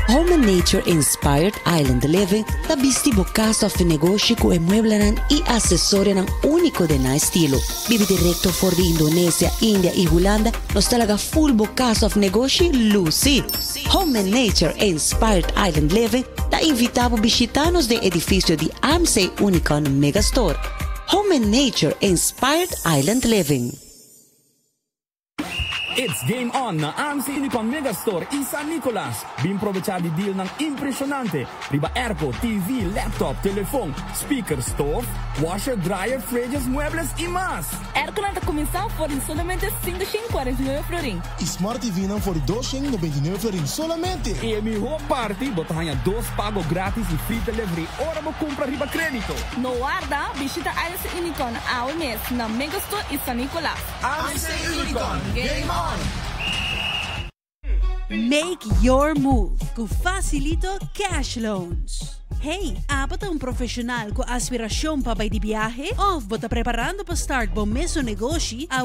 Home and Nature Inspired Island Living na bistibo kaso of negosyo ko emueblanan i asesorya ng uniko de na estilo. Bibi direkto for the Indonesia, India y Holanda nos talaga full bukas of negosyo Lucy. Home and Nature Inspired Island Living na invitabo bisitanos de edificio di AMSE Unicon Megastore. Home and Nature Inspired Island Living. It's game on na AMSE Unicon Megastore in San Nicolas. Bimprovechadi deal ng impresionante. Riba airco, TV, laptop, telefone, speaker, stove, washer, dryer, fridges, muebles y más. Airco na comissão por solamente 549 florin. Smart TV na for 299 florin solamente. E mi whole party, botahanha 2 pago grátis e free delivery. Ora mo compra riba crédito. No guarda, visita AMSE Unicon ao mês na Megastore in San Nicolas. AMSE Unicon, game on! Make your move com Facilito Cash Loans. Hey, apat ang profesional ko aspirasyon pa ba di biyahe? O bota preparando pa start bom meso negosyo